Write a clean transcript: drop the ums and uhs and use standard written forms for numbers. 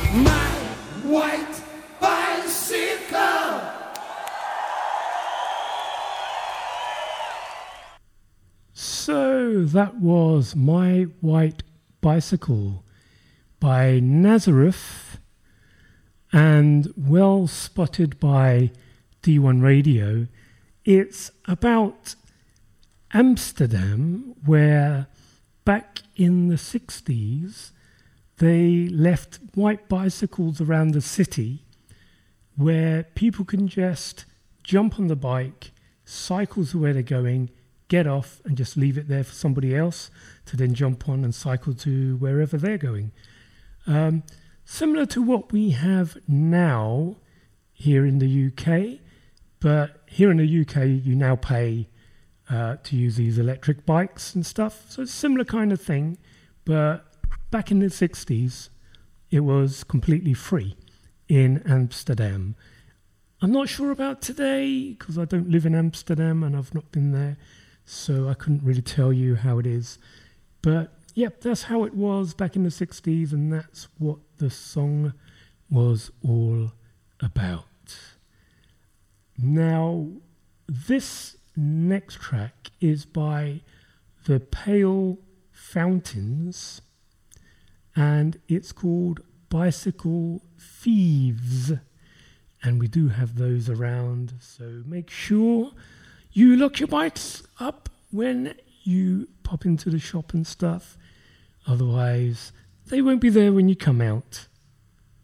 My white bicycle. So that was My White Bicycle by Nazareth, and well spotted by D1 Radio. It's about Amsterdam, where back in the 60s they left white bicycles around the city where people can just jump on the bike, cycle to where they're going, get off and just leave it there for somebody else to then jump on and cycle to wherever they're going. Similar to what we have now here in the UK, but here in the UK you now pay to use these electric bikes and stuff. So it's a similar kind of thing, but back in the 60s it was completely free in Amsterdam. I'm not sure about today because I don't live in Amsterdam and I've not been there, so I couldn't really tell you how it is. But yep, that's how it was back in the 60s, and that's what the song was all about. Now, this next track is by the Pale Fountains, and it's called Bicycle Thieves. And we do have those around, so make sure you lock your bikes up when you pop into the shop and stuff. Otherwise, they won't be there when you come out.